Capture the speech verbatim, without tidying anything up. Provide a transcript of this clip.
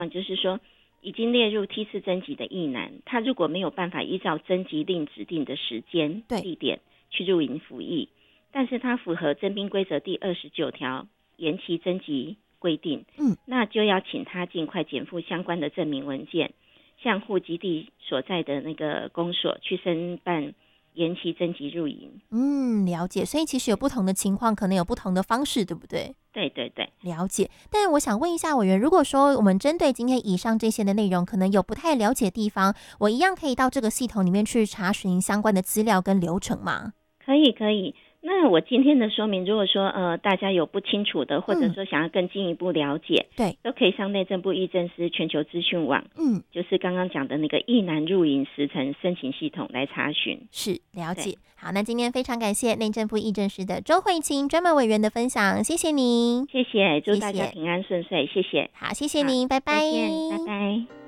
就是说已经列入梯次征集的役男，他如果没有办法依照征集令指定的时间、地点去入营服役，但是他符合征兵规则第二十九条延期征集规定，嗯，那就要请他尽快检附相关的证明文件，向户籍地所在的那个公所去申办延期征集入营。 嗯，了解。所以其实有不同的情况，可能有不同的方式，对不对？ 对对对， 了解。但我想问一下委员，如果说我们针对今天以上这些的内容，可能有不太了解的地方，我一样可以到这个系统里面去查询相关的资料跟流程吗？ 可以可以。那我今天的说明，如果说呃大家有不清楚的，或者说想要更进一步了解， 对、嗯， 都可以上内政部役政司全球资讯网，嗯，就是刚刚讲的那个役男入营时程申请系统来查询。 是，了解。好，那今天非常感谢内政部役政司的周慧清专门委员的分享，谢谢您， 谢谢，祝大家平安顺遂，谢谢。 好，谢谢您，拜拜， 再见，拜拜。